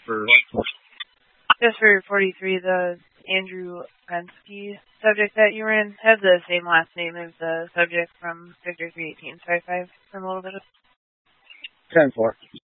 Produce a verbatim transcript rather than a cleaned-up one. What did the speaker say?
for Just for forty-three, the Andrew Pensky subject that you ran has the same last name as the subject from Victor three eighteen. Sorry, five from a little bit of ten four.